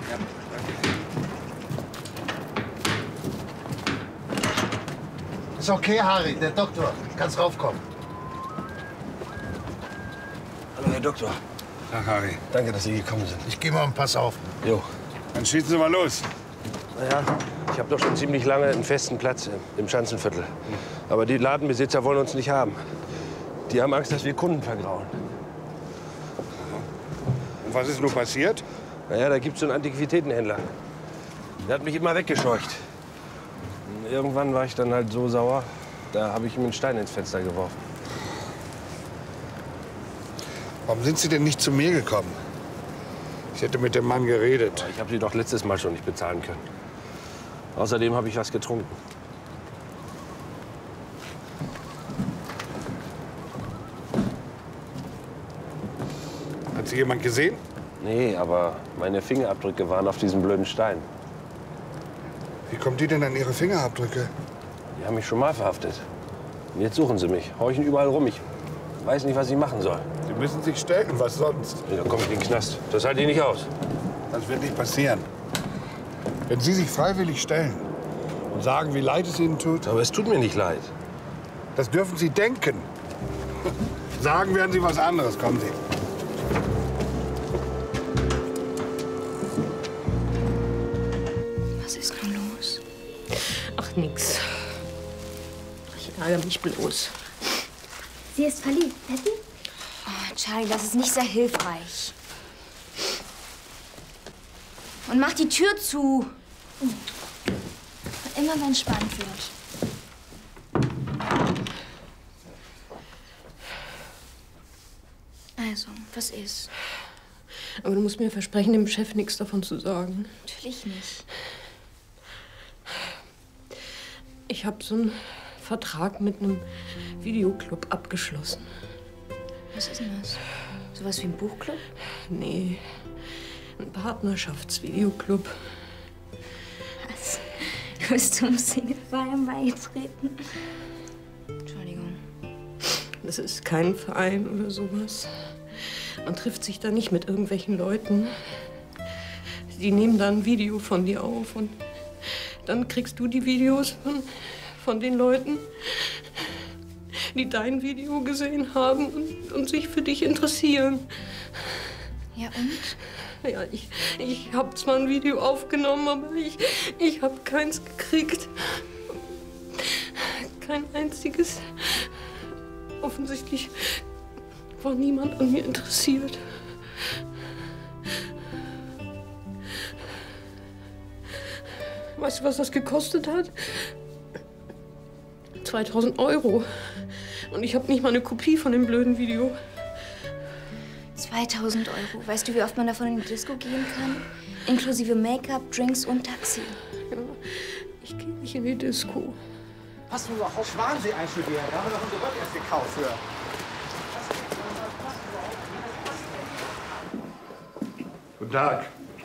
Ja, danke. Ist okay, Harry, der Doktor. Kannst raufkommen. Hallo, Herr Doktor. Ach, Harry. Danke, dass Sie gekommen sind. Ich gehe mal und pass auf. Jo. Dann schießen Sie mal los. Naja, ich habe doch schon ziemlich lange einen festen Platz im Schanzenviertel. Aber die Ladenbesitzer wollen uns nicht haben. Die haben Angst, dass wir Kunden vergrauen. Und was ist nun passiert? Naja, da gibt's so einen Antiquitätenhändler. Der hat mich immer weggescheucht. Und irgendwann war ich dann halt so sauer, da habe ich ihm einen Stein ins Fenster geworfen. Warum sind Sie denn nicht zu mir gekommen? Ich hätte mit dem Mann geredet. Ich habe sie doch letztes Mal schon nicht bezahlen können. Außerdem habe ich was getrunken. Hat Sie jemand gesehen? Nee, aber meine Fingerabdrücke waren auf diesem blöden Stein. Wie kommt die denn an Ihre Fingerabdrücke? Die haben mich schon mal verhaftet. Und jetzt suchen sie mich, horchen überall rum. Ich weiß nicht, was ich machen soll. Sie müssen sich stellen, was sonst? Ja, dann komme ich in den Knast. Das halte ich nicht aus. Das wird nicht passieren. Wenn Sie sich freiwillig stellen und sagen, wie leid es Ihnen tut, Aber es tut mir nicht leid. das dürfen Sie denken. Sagen werden Sie was anderes. Kommen Sie. Was ist nun los? Ach, nix. Ich ärgere mich bloß. Sie ist verliebt, Patty? Oh, Charlie, das ist nicht sehr hilfreich. Und mach die Tür zu. Und immer wenn es spannend wird. Also, was ist? Aber du musst mir versprechen, dem Chef nichts davon zu sagen. Natürlich nicht. Ich habe so einen Vertrag mit einem Videoclub abgeschlossen. Was ist denn das? Sowas wie ein Buchclub? Nee, ein Partnerschaftsvideoclub. Was? Du bist zum Single-Verein beigetreten? Entschuldigung. Das ist kein Verein oder sowas. Man trifft sich da nicht mit irgendwelchen Leuten. Die nehmen dann ein Video von dir auf und dann kriegst du die Videos von den Leuten, die dein Video gesehen haben und sich für dich interessieren. Ja, und? Ja, ich habe zwar ein Video aufgenommen, aber ich habe keins gekriegt. Kein einziges. Offensichtlich war niemand an mir interessiert. Weißt du, was das gekostet hat? 2000 €. Und ich habe nicht mal eine Kopie von dem blöden Video. 2000 €. Weißt du, wie oft man davon in die Disco gehen kann? Inklusive Make-up, Drinks und Taxi. Ja, ich gehe nicht in die Disco. Hast du noch auf Schwansee einstudiert? Da haben wir doch unser Gott erst gekauft für. Guten Tag.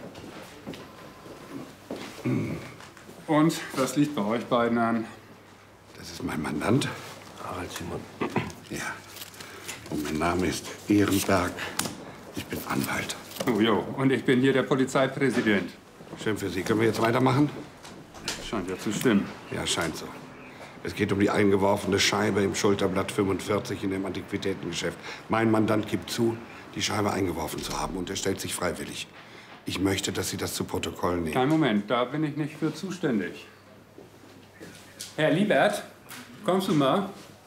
Und was liegt bei euch beiden an? Das ist mein Mandant. Harald Simon. Ja. Und mein Name ist Ehrenberg. Ich bin Anwalt. Oh, jo. Und ich bin hier der Polizeipräsident. Schön für Sie. Können wir jetzt weitermachen? Scheint ja zu stimmen. Ja, scheint so. Es geht um die eingeworfene Scheibe im Schulterblatt 45 in dem Antiquitätengeschäft. Mein Mandant gibt zu, die Scheibe eingeworfen zu haben und er stellt sich freiwillig. Ich möchte, dass Sie das zu Protokoll nehmen. Kein Moment, da bin ich nicht für zuständig. Herr Liebert, kommst du mal?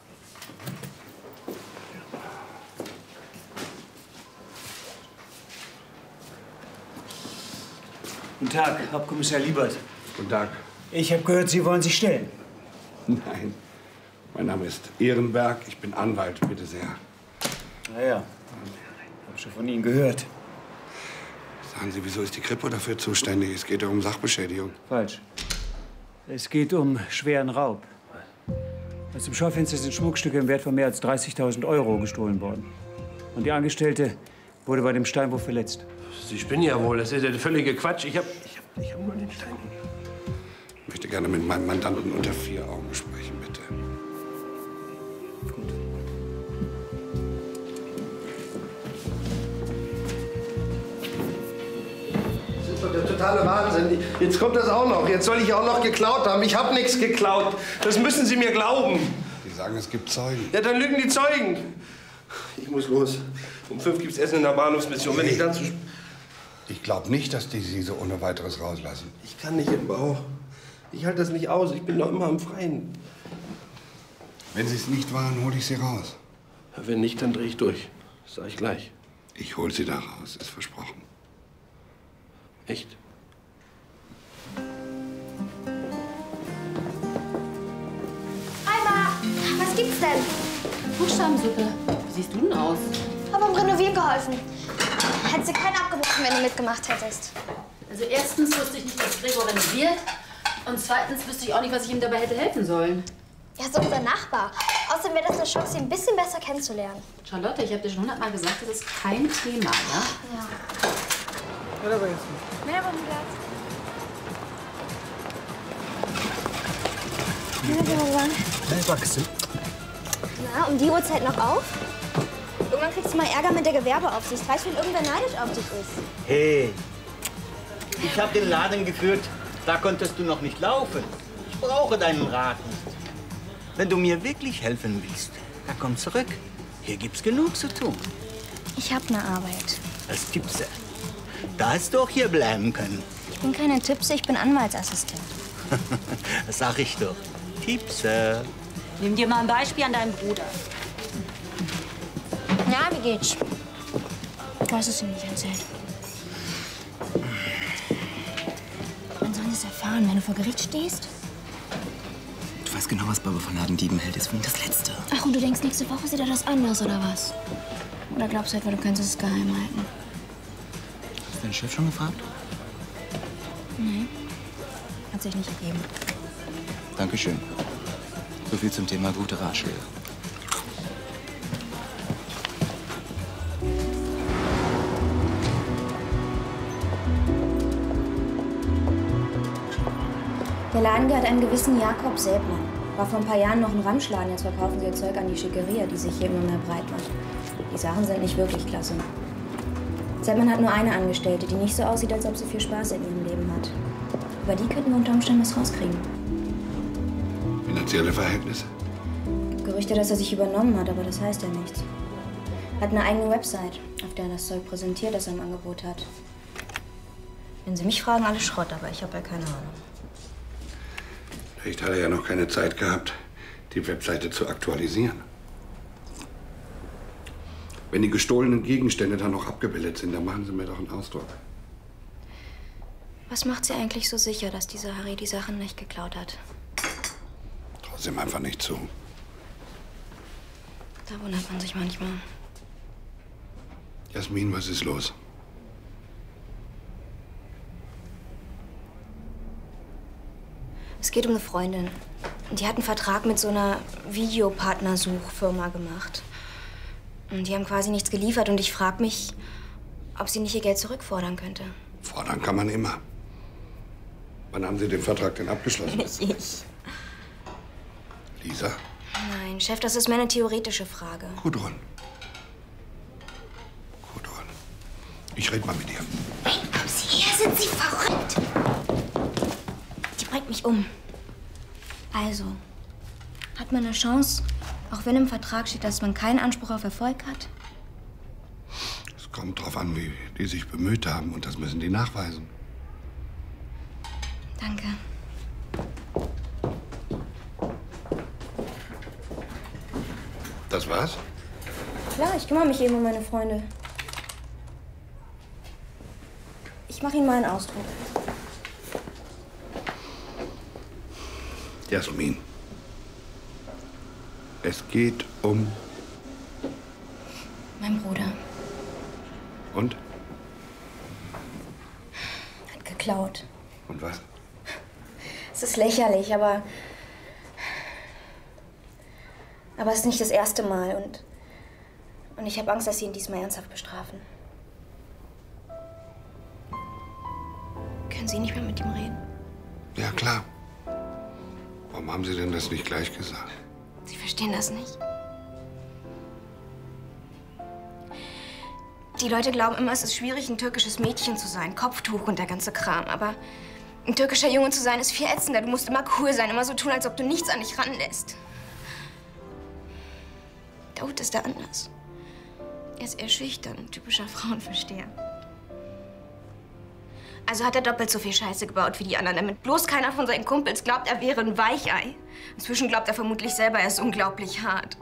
Guten Tag, Hauptkommissar Liebert. Guten Tag. Ich habe gehört, Sie wollen sich stellen. Nein. Mein Name ist Ehrenberg. Ich bin Anwalt. Bitte sehr. Naja, ich habe schon von Ihnen gehört. Sagen Sie, wieso ist die Kripo dafür zuständig? Es geht ja um Sachbeschädigung. Falsch. Es geht um schweren Raub. Aus dem Schaufenster sind Schmuckstücke im Wert von mehr als 30.000 € gestohlen worden. Und die Angestellte wurde bei dem Steinwurf verletzt. Sie spinnen ja wohl. Das ist ja der völlige Quatsch. Ich hab nur den Stein. Ich möchte gerne mit meinem Mandanten unter 4 Augen sprechen, bitte. Gut. Sind doch der totale Wahnsinn. Jetzt kommt das auch noch. Jetzt soll ich auch noch geklaut haben. Ich habe nichts geklaut. Das müssen Sie mir glauben. Die sagen, es gibt Zeugen. Ja, dann lügen die Zeugen. Ich muss los. Um 5 gibt's Essen in der Bahnhofsmission. Wenn ich dann zu... Ich glaube nicht, dass die Sie so ohne weiteres rauslassen. Ich kann nicht im Bau. Ich halte das nicht aus. Ich bin doch immer im Freien. Wenn Sie es nicht waren, hole ich Sie raus. Wenn nicht, dann drehe ich durch. Das sage ich gleich. Ich hole Sie da raus, ist versprochen. Echt? Alma, was gibt's denn? Buchstabensuppe. Wie siehst du denn aus? Hab beim Renovieren geholfen. Hättest du keinen abgebrochen, wenn du mitgemacht hättest. Also erstens wusste ich nicht, dass Gregor renoviert. Und zweitens wüsste ich auch nicht, was ich ihm dabei hätte helfen sollen. Ja, so unser Nachbar. Außerdem wäre das eine Chance, ihn ein bisschen besser kennenzulernen. Charlotte, ich habe dir schon 100-mal gesagt, das ist kein Thema, ja? Ja. Merhaba. Merhaba, Murat. Merhaba, Merhaba kızım. Na, um die Uhrzeit noch auf? Irgendwann kriegst du mal Ärger mit der Gewerbeaufsicht. Weißt du, wenn irgendwer neidisch auf dich ist? Hey, ich habe den Laden geführt, da konntest du noch nicht laufen. Ich brauche deinen Rat nicht. Wenn du mir wirklich helfen willst, dann komm zurück. Hier gibt's genug zu tun. Ich hab eine Arbeit. Als Tippse. Da hättest du auch hier bleiben können. Ich bin keine Tippse, ich bin Anwaltsassistent. Das sag ich doch. Tippse. Nimm dir mal ein Beispiel an deinen Bruder. Na, wie geht's? Du hast es ihm nicht erzählt. Wann sollen sie es erfahren, wenn du vor Gericht stehst? Du weißt genau, was Baba von Ladendieben hält. Deswegen das Letzte. Ach, und du denkst, nächste Woche sieht er das anders, oder was? Oder glaubst du etwa, du kannst es geheim halten? Hast du deinen Chef schon gefragt? Nee. Hat sich nicht ergeben. Dankeschön. So viel zum Thema gute Ratschläge. Der Laden gehört einem gewissen Jakob Säbmann. War vor ein paar Jahren noch ein Ramschladen. Jetzt verkaufen sie ihr Zeug an die Schickeria, die sich hier immer mehr breit macht. Die Sachen sind nicht wirklich klasse. Säbmann hat nur eine Angestellte, die nicht so aussieht, als ob sie viel Spaß in ihrem Leben hat. Über die könnten wir unter Umständen was rauskriegen. Finanzielle Verhältnisse? Gibt Gerüchte, dass er sich übernommen hat, aber das heißt ja nichts. Hat eine eigene Website, auf der er das Zeug präsentiert, das er im Angebot hat. Wenn Sie mich fragen, alles Schrott, aber ich habe ja keine Ahnung. Vielleicht hat er ja noch keine Zeit gehabt, die Webseite zu aktualisieren. Wenn die gestohlenen Gegenstände dann noch abgebildet sind, dann machen Sie mir doch einen Ausdruck. Was macht Sie eigentlich so sicher, dass dieser Harry die Sachen nicht geklaut hat? Traut ihm einfach nicht zu. Da wundert man sich manchmal. Jasmin, was ist los? Es geht um eine Freundin. Die hat einen Vertrag mit so einer Videopartnersuchfirma gemacht. Und die haben quasi nichts geliefert. Und ich frage mich, ob sie nicht ihr Geld zurückfordern könnte. Fordern kann man immer. Wann haben Sie den Vertrag denn abgeschlossen? Nicht ich. Lisa? Nein, Chef, das ist mehr eine theoretische Frage. Gudrun. Gudrun. Ich rede mal mit ihr. Nein, kommen Sie her, sind Sie verrückt? Die bringt mich um. Also, hat man eine Chance, auch wenn im Vertrag steht, dass man keinen Anspruch auf Erfolg hat? Es kommt drauf an, wie die sich bemüht haben. Und das müssen die nachweisen. Danke. Das war's? Klar, ich kümmere mich eben um meine Freunde. Ich mache Ihnen mal einen Ausdruck. Jasmin. Es geht um... Mein Bruder Und? hat geklaut. Und was? Es ist lächerlich, aber es ist nicht das erste Mal und ich habe Angst, dass Sie ihn diesmal ernsthaft bestrafen. Können Sie nicht mehr mit ihm reden? Ja, klar. Warum haben Sie denn das nicht gleich gesagt? Sie verstehen das nicht. Die Leute glauben immer, es ist schwierig, ein türkisches Mädchen zu sein. Kopftuch und der ganze Kram. Aber ein türkischer Junge zu sein, ist viel ätzender. Du musst immer cool sein, immer so tun, als ob du nichts an dich ranlässt. Daoud ist da anders. Er ist eher schüchtern, ein typischer Frauenversteher. Also hat er doppelt so viel Scheiße gebaut wie die anderen, damit bloß keiner von seinen Kumpels glaubt, er wäre ein Weichei. Inzwischen glaubt er vermutlich selber, er ist unglaublich hart.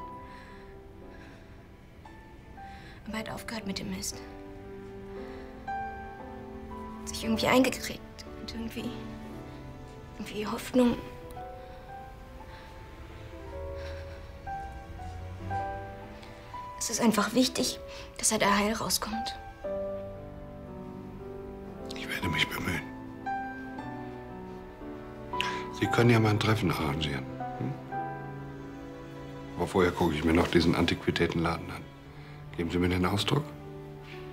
Aber er hat aufgehört mit dem Mist. Hat sich irgendwie eingekriegt. Und irgendwie Hoffnung. Es ist einfach wichtig, dass er da heil rauskommt. Ich werde mich bemühen. Sie können ja mal ein Treffen arrangieren. Hm? Aber vorher gucke ich mir noch diesen Antiquitätenladen an. Geben Sie mir den Ausdruck?